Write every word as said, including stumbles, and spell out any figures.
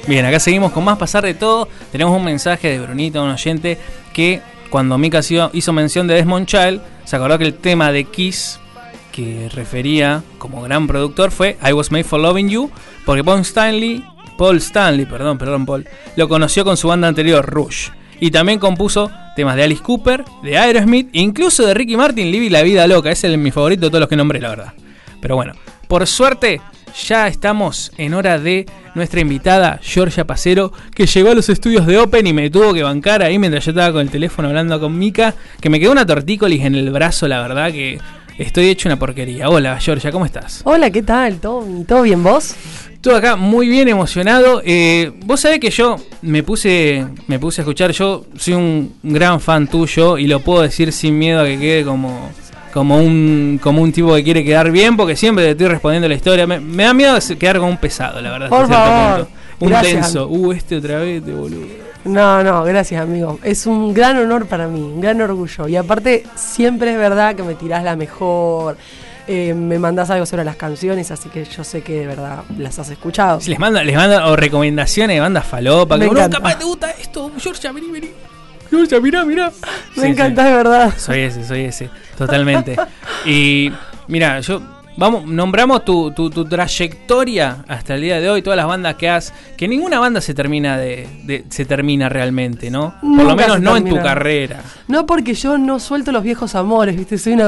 Bien, acá seguimos con más Pasar de Todo. Tenemos un mensaje de Brunito, un oyente, que cuando Mika hizo mención de Desmond Child, se acordó que el tema de Kiss, que refería como gran productor, fue I Was Made for Loving You, porque Paul Stanley, Paul Stanley, perdón, perdón, Paul, lo conoció con su banda anterior, Rush. Y también compuso temas de Alice Cooper, de Aerosmith, incluso de Ricky Martin, Living la Vida Loca. Es el mi favorito de todos los que nombré, la verdad. Pero bueno, por suerte, ya estamos en hora de nuestra invitada, Georgia Pacero, que llegó a los estudios de Open y me tuvo que bancar ahí mientras yo estaba con el teléfono hablando con Mika, que me quedó una tortícolis en el brazo, la verdad que estoy hecho una porquería. Hola, Georgia, ¿cómo estás? Hola, ¿qué tal? ¿Todo, todo bien, vos? Todo acá muy bien, emocionado. Eh, vos sabés que yo me puse me puse a escuchar, yo soy un gran fan tuyo y lo puedo decir sin miedo a que quede como... Como un como un tipo que quiere quedar bien, porque siempre te estoy respondiendo la historia. Me, me da miedo quedar como un pesado, la verdad. Por favor. Un Gracias. tenso. Uh, este otra vez, te boludo. No, no, gracias, amigo. Es un gran honor para mí, un gran orgullo. Y aparte, siempre es verdad que me tirás la mejor. Eh, me mandás algo sobre las canciones, así que yo sé que de verdad las has escuchado. Si les manda, les manda o recomendaciones de bandas falopa. Me que uno, encanta. capaz te gusta esto, Georgia, vení, vení. Georgia, mirá, mirá. Me Sí, encanta, sí. de verdad. Soy ese, soy ese, totalmente. Y mira, yo vamos, nombramos tu, tu, tu trayectoria hasta el día de hoy, todas las bandas que has, que ninguna banda se termina de, de se termina realmente, ¿no? Por Nunca lo menos se no en tu termina. carrera. No, porque yo no suelto los viejos amores, ¿viste? Soy una